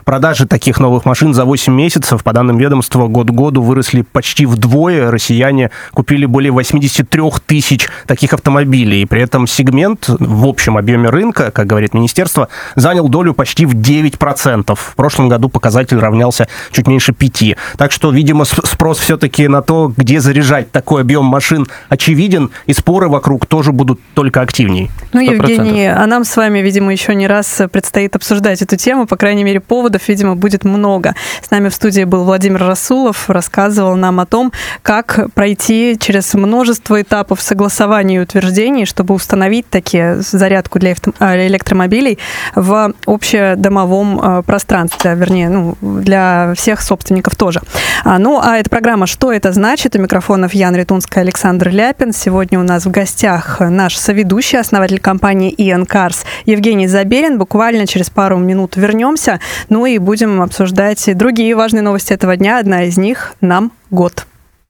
Продажи таких новых машин за 8 месяцев, по данным ведомства, год к году выросли почти вдвое. Россияне купили более 83 тысяч таких автомобилей. И при этом сегмент в общем объеме рынка, как говорит министерство, занял долю почти в 9%. В прошлом году показатель равнялся чуть меньше 5%. Так что, видимо, спрос все-таки на то, где заряжать такой объем машин, очевиден, и споры вокруг тоже будут только активней. 100%. Евгений, а нам с вами, видимо, еще не раз предстоит обсуждать эту тему. По крайней мере, поводов, видимо, будет много. С нами в студии был Владимир Расулов, рассказывал нам о том, как пройти через множество этапов согласования и утверждений, чтобы установить такие зарядку для электромобилей в общедомовом пространстве, вернее, для всех собственников тоже. А эта программа «Что это значит?» У микрофонов Яна Ритунская, Александр Ляпин. Сегодня у нас в гостях наш соведущий, основатель компании Ion Cars Евгений Забелин. Буквально через пару минут вернемся, и будем обсуждать другие важные новости этого дня. Одна из них – нам год.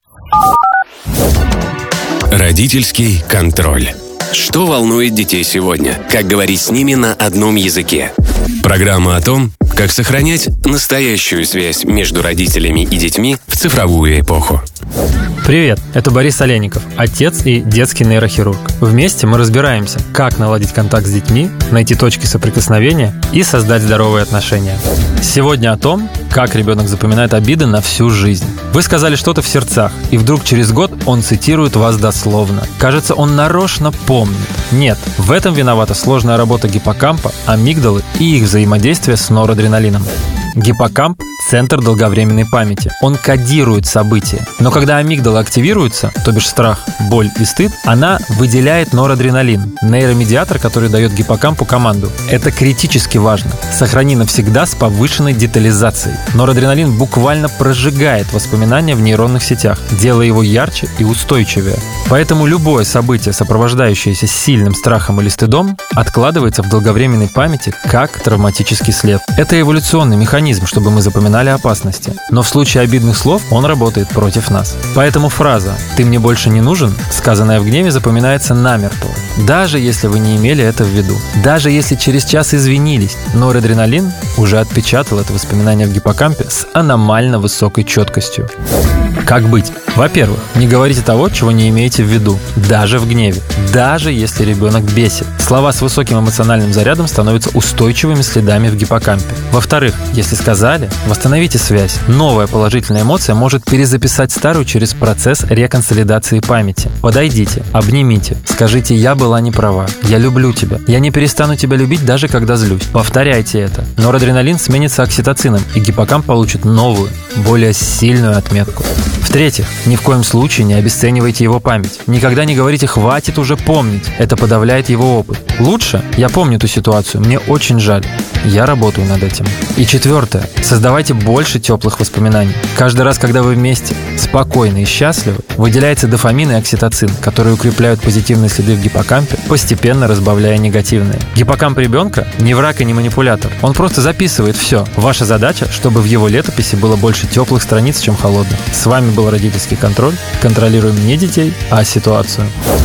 Родительский контроль. Что волнует детей сегодня? Как говорить с ними на одном языке? Программа о том, как сохранять настоящую связь между родителями и детьми в цифровую эпоху. Привет, это Борис Олейников, отец и детский нейрохирург. Вместе мы разбираемся, как наладить контакт с детьми, найти точки соприкосновения и создать здоровые отношения. Сегодня о том, как ребенок запоминает обиды на всю жизнь. Вы сказали что-то в сердцах, и вдруг через год он цитирует вас дословно. Кажется, он нарочно помнит. Нет, в этом виновата сложная работа гиппокампа, амигдалы и их взаимодействие с норадреналином. Гиппокамп – центр долговременной памяти. Он кодирует события. Но когда амигдала активируется, то бишь страх, боль и стыд, она выделяет норадреналин – нейромедиатор, который дает гиппокампу команду. Это критически важно. Сохрани навсегда с повышенной детализацией. Норадреналин буквально прожигает воспоминания в нейронных сетях, делая его ярче и устойчивее. Поэтому любое событие, сопровождающееся сильным страхом или стыдом, откладывается в долговременной памяти как травматический след. Это эволюционный механизм, чтобы мы запоминали опасности. Но в случае обидных слов он работает против нас. Поэтому фраза «ты мне больше не нужен», сказанная в гневе, запоминается намертво. Даже если вы не имели это в виду. Даже если через час извинились, норадреналин уже отпечатал это воспоминание в гиппокампе с аномально высокой четкостью. Как быть? Во-первых, не говорите того, чего не имеете в виду, даже в гневе, даже если ребенок бесит. Слова с высоким эмоциональным зарядом становятся устойчивыми следами в гиппокампе. Во-вторых, если сказали, восстановите связь. Новая положительная эмоция может перезаписать старую через процесс реконсолидации памяти. Подойдите, обнимите, скажите «я была не права», «я люблю тебя», «я не перестану тебя любить, даже когда злюсь». Повторяйте это. Норадреналин сменится окситоцином, и гиппокамп получит новую, более сильную отметку. В-третьих, ни в коем случае не обесценивайте его память. Никогда не говорите «хватит уже помнить». Это подавляет его опыт. Лучше «я помню эту ситуацию, мне очень жаль». Я работаю над этим. И четвертое. Создавайте больше теплых воспоминаний. Каждый раз, когда вы вместе, спокойны и счастливы, выделяется дофамин и окситоцин, которые укрепляют позитивные следы в гиппокампе, постепенно разбавляя негативные. Гиппокамп ребенка не враг и не манипулятор. Он просто записывает все. Ваша задача, чтобы в его летописи было больше теплых страниц, чем холодных. С вами был родительский контроль. Контролируем не детей, а ситуацию.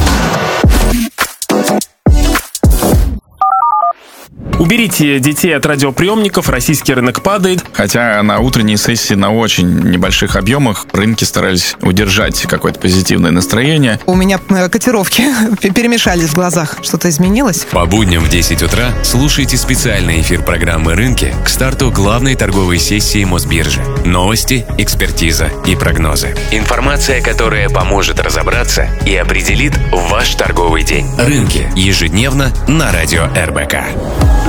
Уберите детей от радиоприемников, российский рынок падает. Хотя на утренней сессии на очень небольших объемах рынки старались удержать какое-то позитивное настроение. У меня котировки перемешались в глазах. Что-то изменилось? По будням в 10 утра слушайте специальный эфир программы «Рынки» к старту главной торговой сессии Мосбиржи. Новости, экспертиза и прогнозы. Информация, которая поможет разобраться и определит ваш торговый день. «Рынки» ежедневно на радио РБК.